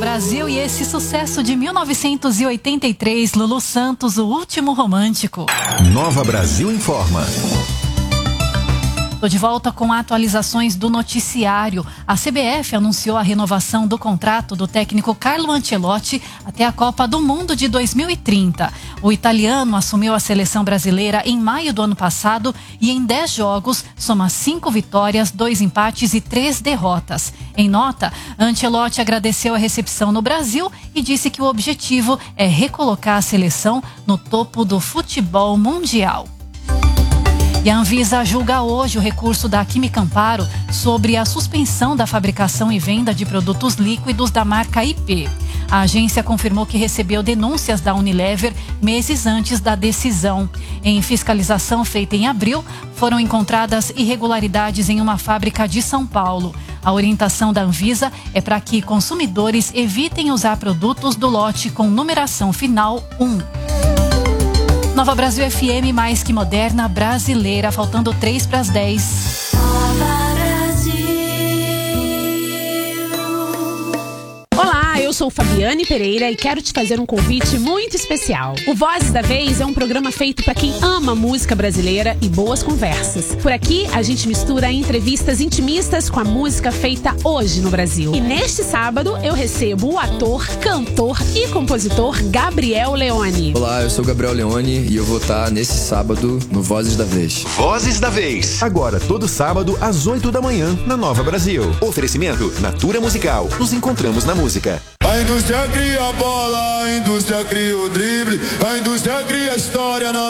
Brasil e esse sucesso de 1983, Lulu Santos, O Último Romântico. Nova Brasil informa. Estou de volta com atualizações do noticiário. A CBF anunciou a renovação do contrato do técnico Carlo Ancelotti até a Copa do Mundo de 2030. O italiano assumiu a seleção brasileira em maio do ano passado e em 10 jogos soma 5 vitórias, 2 empates e 3 derrotas. Em nota, Ancelotti agradeceu a recepção no Brasil e disse que o objetivo é recolocar a seleção no topo do futebol mundial. E a Anvisa julga hoje o recurso da Química Amparo sobre a suspensão da fabricação e venda de produtos líquidos da marca IP. A agência confirmou que recebeu denúncias da Unilever meses antes da decisão. Em fiscalização feita em abril, foram encontradas irregularidades em uma fábrica de São Paulo. A orientação da Anvisa é para que consumidores evitem usar produtos do lote com numeração final 1. Nova Brasil FM, mais que moderna, brasileira, faltando 3 para as 10. Olá, eu sou Fabiane Pereira e quero te fazer um convite muito especial. O Vozes da Vez é um programa feito para quem ama música brasileira e boas conversas. Por aqui, a gente mistura entrevistas intimistas com a música feita hoje no Brasil. E neste sábado, eu recebo o ator, cantor e compositor Gabriel Leone. Olá, eu sou Gabriel Leone e eu vou estar nesse sábado no Vozes da Vez. Vozes da Vez. Agora, todo sábado, às 8 da manhã, na Nova Brasil. Oferecimento Natura Musical. Nos encontramos na música. A indústria cria a bola, a indústria cria o drible, a indústria cria a história na